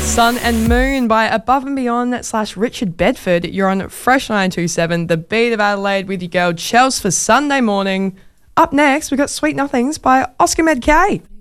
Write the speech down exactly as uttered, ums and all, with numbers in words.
Sun and Moon by Above and Beyond slash Richard Bedford. You're on Fresh nine two seven, the beat of Adelaide with your girl Chels for Sunday morning. Up next, we've got Sweet Nothings by Oscar Med K.